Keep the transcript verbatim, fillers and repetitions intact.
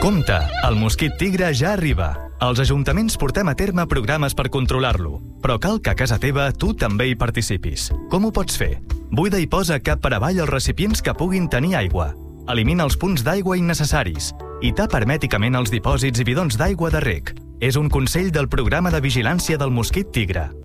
Compte, el mosquit tigre ja arriba. Els ajuntaments portem a terme programes per controlar-lo, però cal que a casa teva tu també hi participis. Com ho pots fer? Buida i posa cap per avall els recipients que puguin tenir aigua. Elimina els punts d'aigua innecessaris i tapa hermèticament els dipòsits i bidons d'aigua de reg. És un consell del programa de vigilància del mosquit tigre.